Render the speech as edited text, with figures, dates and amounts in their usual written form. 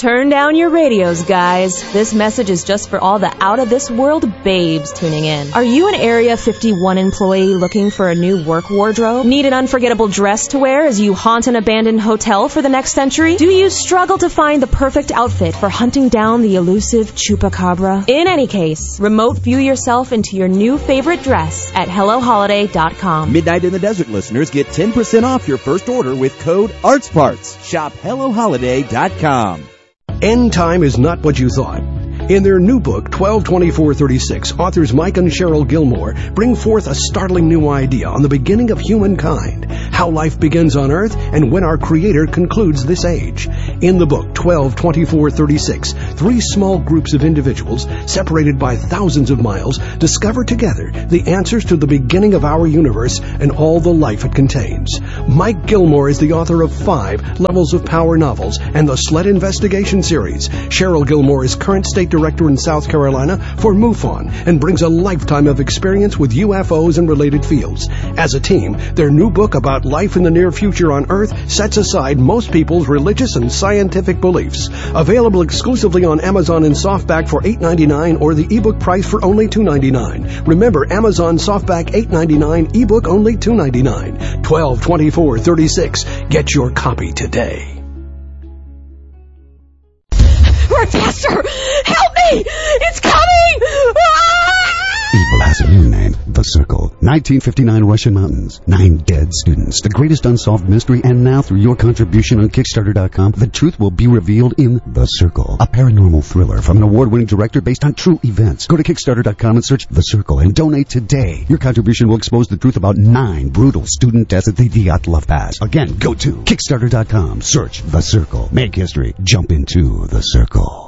Turn down your radios, guys. This message is just for all the out-of-this-world babes tuning in. Are you an Area 51 employee looking for a new work wardrobe? Need an unforgettable dress to wear as you haunt an abandoned hotel for the next century? Do you struggle to find the perfect outfit for hunting down the elusive chupacabra? In any case, remote view yourself into your new favorite dress at HelloHoliday.com. Midnight in the Desert listeners get 10% off your first order with code ARTSPARTS. Shop HelloHoliday.com. End time is not what you thought. In their new book, 12/24/36, authors Mike and Cheryl Gilmore bring forth a startling new idea on the beginning of humankind, how life begins on Earth, and when our Creator concludes this age. In the book, 12/24/36, three small groups of individuals, separated by thousands of miles, discover together the answers to the beginning of our universe and all the life it contains. Mike Gilmore is the author of 5 Levels of Power novels and the Sled Investigation series. Cheryl Gilmore is current state director in South Carolina for MUFON and brings a lifetime of experience with UFOs and related fields. As a team, their new book about life in the near future on Earth sets aside most people's religious and scientific beliefs. Available exclusively on Amazon in softback for $8.99 or the ebook price for only $2.99. Remember, Amazon softback $8.99, ebook only $2.99. 12/24/36. Get your copy today. Run faster! Help me! It's coming! Evil has a new name, The Circle. 1959 Russian mountains. 9 dead students. The greatest unsolved mystery. And now, through your contribution on Kickstarter.com, the truth will be revealed in The Circle. A paranormal thriller from an award-winning director based on true events. Go to Kickstarter.com and search The Circle and donate today. Your contribution will expose the truth about 9 brutal student deaths at the Dyatlov Pass. Again, go to Kickstarter.com. Search The Circle. Make history. Jump into The Circle.